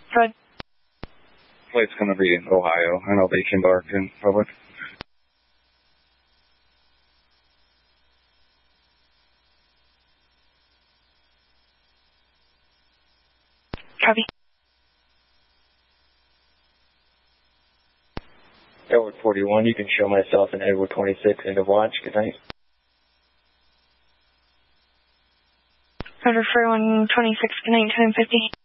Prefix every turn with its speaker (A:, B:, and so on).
A: Good.
B: Flight's going to be in Ohio. I know they can embark in public.
A: Copy.
C: Edward 41, you can show myself in Edward 26, end of watch. Good night.
A: Edward 41, 26, good night, 10:50.